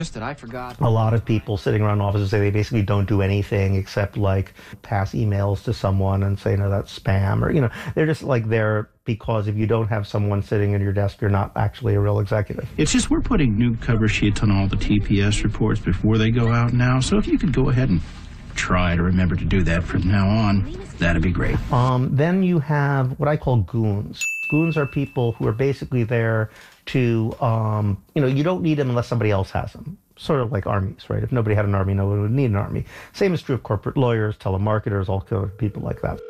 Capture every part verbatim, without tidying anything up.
Just that I forgot. A lot of people sitting around offices say they basically don't do anything except like pass emails to someone and say, no, that's spam, or, you know, they're just like there because if you don't have someone sitting at your desk, you're not actually a real executive. It's just we're putting new cover sheets on all the T P S reports before they go out now. So if you could go ahead and try to remember to do that from now on, that'd be great. Um, then you have what I call goons. Goons are people who are basically there to, um, you know, you don't need them unless somebody else has them. Sort of like armies, right? If nobody had an army, no one would need an army. Same is true of corporate lawyers, telemarketers, all kind of people like that.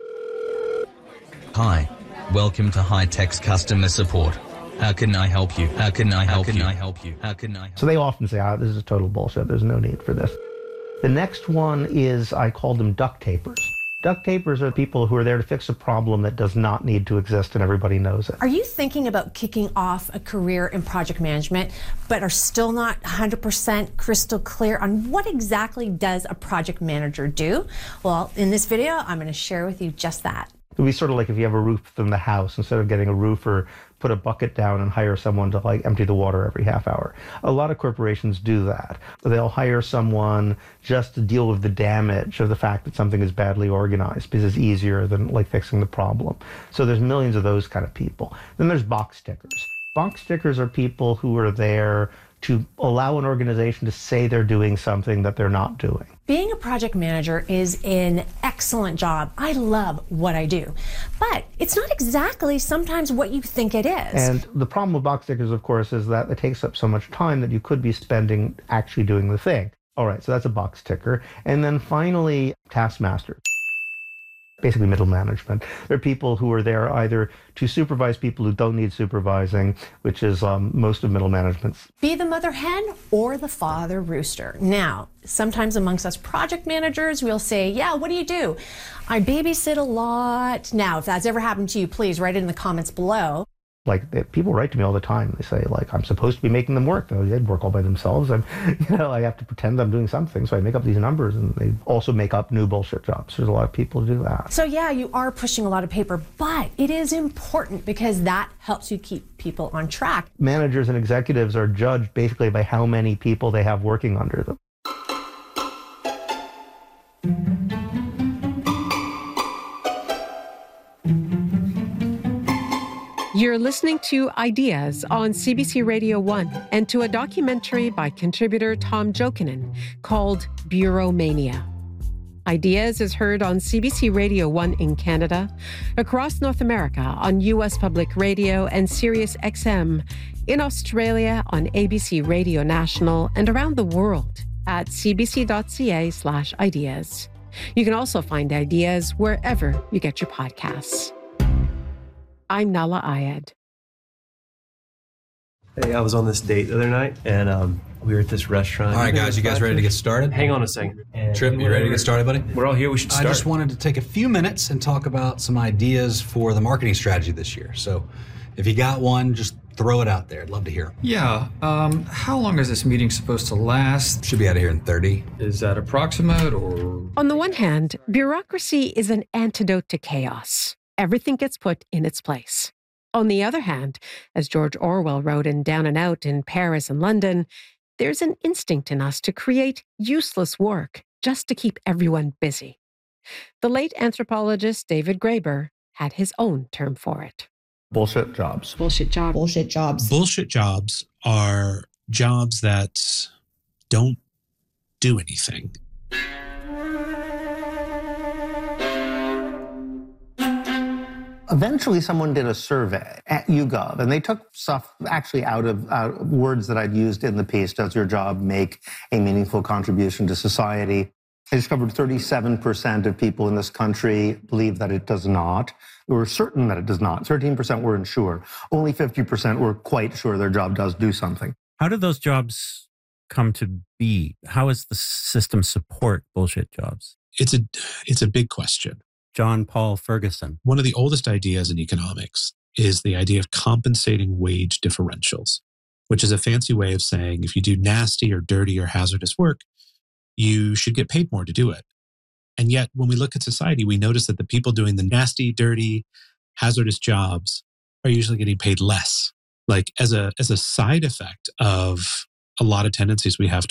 Hi, welcome to High-Tech's customer support. How can I help you? How can I help you? How can I help you? How can I help you? So they often say, ah, this is total bullshit. There's no need for this. The next one is, I call them duct tapers. Duct tapers are people who are there to fix a problem that does not need to exist and everybody knows it. Are you thinking about kicking off a career in project management, but are still not one hundred percent crystal clear on what exactly does a project manager do? Well, in this video, I'm going to share with you just that. It would be sort of like if you have a roof in the house, instead of getting a roofer, put a bucket down and hire someone to like empty the water every half hour. A lot of corporations do that. They'll hire someone just to deal with the damage of the fact that something is badly organized because it's easier than like fixing the problem. So there's millions of those kind of people. Then there's box tickers. Box tickers are people who are there to allow an organization to say they're doing something that they're not doing. Being a project manager is an excellent job. I love what I do, but it's not exactly sometimes what you think it is. And the problem with box tickers, of course, is that it takes up so much time that you could be spending actually doing the thing. All right, so that's a box ticker. And then finally, taskmasters. Basically middle management. They're people who are there either to supervise people who don't need supervising, which is um, most of middle management's. Be the mother hen or the father rooster. Now, sometimes amongst us project managers, we'll say, yeah, what do you do? I babysit a lot. Now, if that's ever happened to you, please write it in the comments below. Like, they, people write to me all the time. They say, like, I'm supposed to be making them work. Though they'd work all by themselves. I'm, you know, I have to pretend I'm doing something. So I make up these numbers, and they also make up new bullshit jobs. There's a lot of people who do that. So yeah, you are pushing a lot of paper, but it is important because that helps you keep people on track. Managers and executives are judged basically by how many people they have working under them. You're listening to Ideas on C B C Radio one and to a documentary by contributor Tom Jokinen called Bureaumania. Ideas is heard on C B C Radio one in Canada, across North America on U S Public Radio and Sirius X M, in Australia on A B C Radio National, and around the world at cbc.ca slash ideas. You can also find Ideas wherever you get your podcasts. I'm Nahlah Ayed. Hey, I was on this date the other night, and um, we were at this restaurant. All right, guys, you guys ready to get started? Hang on a second. And Trip, you ready to get started, buddy? We're all here. We should start. I just wanted to take a few minutes and talk about some ideas for the marketing strategy this year. So if you got one, just throw it out there. I'd love to hear them. Yeah. Um, how long is this meeting supposed to last? Should be out of here in thirty. Is that approximate or? On the one hand, bureaucracy is an antidote to chaos. Everything gets put in its place. On the other hand, as George Orwell wrote in Down and Out in Paris and London, there's an instinct in us to create useless work just to keep everyone busy. The late anthropologist David Graeber had his own term for it. Bullshit jobs. Bullshit jobs. Bullshit jobs. Bullshit jobs are jobs that don't do anything. Eventually, someone did a survey at YouGov, and they took stuff actually out of uh, words that I'd used in the piece. Does your job make a meaningful contribution to society? I discovered thirty-seven percent of people in this country believe that it does not. We were certain that it does not. thirteen percent were unsure. Only fifty percent were quite sure their job does do something. How do those jobs come to be? How does the system support bullshit jobs? It's a, it's a big question. John Paul Ferguson. One of the oldest ideas in economics is the idea of compensating wage differentials, which is a fancy way of saying if you do nasty or dirty or hazardous work, you should get paid more to do it. And yet, when we look at society, we notice that the people doing the nasty, dirty, hazardous jobs are usually getting paid less. Like as a as a side effect of a lot of tendencies we have